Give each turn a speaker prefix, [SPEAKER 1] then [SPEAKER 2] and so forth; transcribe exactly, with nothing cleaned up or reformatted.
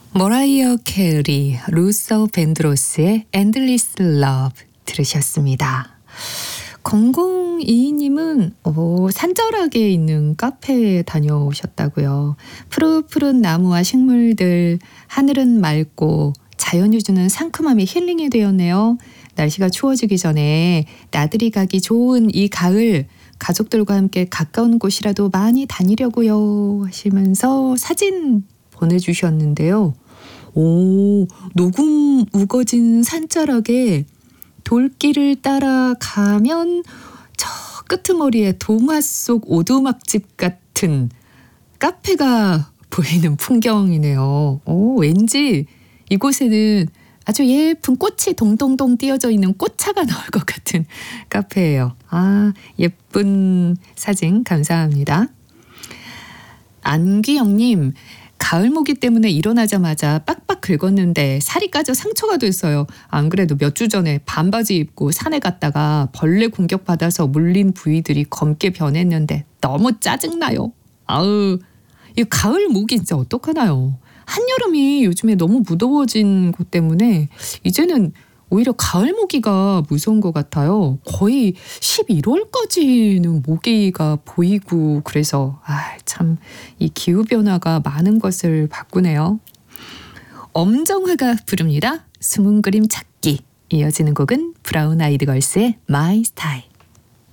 [SPEAKER 1] 머라이어 캐리, 루서 밴드로스의 Endless Love 들으셨습니다. 공공이이님은 오, 산절하게 있는 카페에 다녀오셨다고요. 푸릇푸릇 나무와 식물들, 하늘은 맑고 자연이 주는 상큼함이 힐링이 되었네요. 날씨가 추워지기 전에 나들이 가기 좋은 이 가을, 가족들과 함께 가까운 곳이라도 많이 다니려고요 하시면서 사진 보내주셨는데요. 오, 녹음 우거진 산자락에 돌길을 따라가면 저 끄트머리에 동화 속 오두막집 같은 카페가 보이는 풍경이네요. 오, 왠지 이곳에는 아주 예쁜 꽃이 동동동 띄어져 있는 꽃차가 나올 것 같은 카페예요. 아, 예쁜 사진 감사합니다. 안기영님, 가을 모기 때문에 일어나자마자 빡빡 긁었는데 살이 까져 상처가 됐어요. 안 그래도 몇 주 전에 반바지 입고 산에 갔다가 벌레 공격받아서 물린 부위들이 검게 변했는데 너무 짜증나요. 아우, 이 가을 모기 진짜 어떡하나요? 한여름이 요즘에 너무 무더워진 것 때문에 이제는 오히려 가을 모기가 무서운 것 같아요. 거의 십일월까지는 모기가 보이고 그래서 아, 참 이 기후변화가 많은 것을 바꾸네요. 엄정화가 부릅니다. 숨은 그림 찾기. 이어지는 곡은 브라운 아이드 걸스의 My Style.